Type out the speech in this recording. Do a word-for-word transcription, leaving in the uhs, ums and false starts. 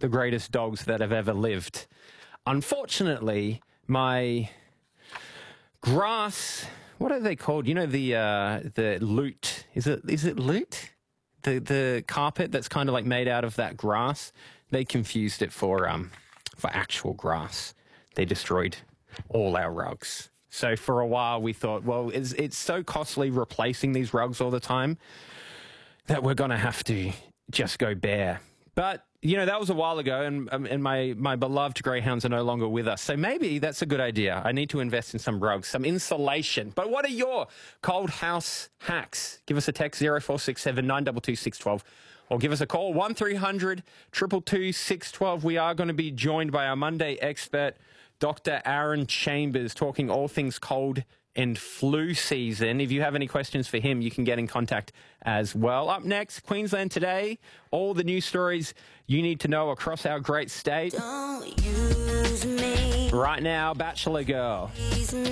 the greatest dogs that have ever lived. Unfortunately, my grass, what are they called? You know, the uh, the loot. Is it is it loot? The the carpet that's kind of like made out of that grass. They confused it for um for actual grass. They destroyed all our rugs. So for a while we thought, well, it's, it's so costly replacing these rugs all the time that we're going to have to just go bare. But, you know, that was a while ago, and um, and my, my beloved greyhounds are no longer with us. So maybe that's a good idea. I need to invest in some rugs, some insulation. But what are your cold house hacks? Give us a text, zero four six seven, nine two two, six one two, or give us a call, one three hundred, two two two, six one two. We are going to be joined by our Monday expert, Doctor Aaron Chambers, talking all things cold and flu season. If you have any questions for him, you can get in contact as well. Up next, Queensland Today, all the news stories you need to know across our great state. Don't use me. Right now, Bachelor Girl. Use me.